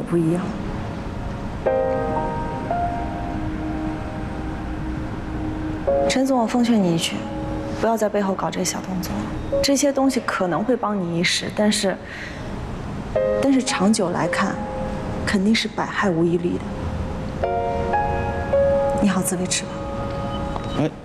不一样。陈总，我奉劝你一句，不要在背后搞这些小动作。这些东西可能会帮你一时，但是长久来看，肯定是百害无一利的。你好自为之吧。 哎。